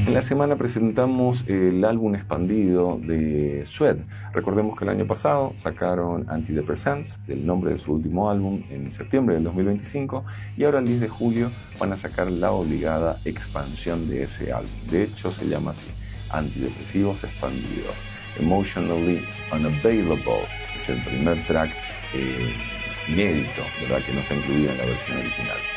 En la semana presentamos el álbum expandido de Suede. Recordemos que el año pasado sacaron Antidepressants, el nombre de su último álbum, en septiembre del 2025, y ahora el 10 de julio van a sacar la obligada expansión de ese álbum. De hecho, se llama así, Antidepresivos Expandidos. Emotionally Unavailable es el primer track inédito, ¿verdad?, que no está incluido en la versión original.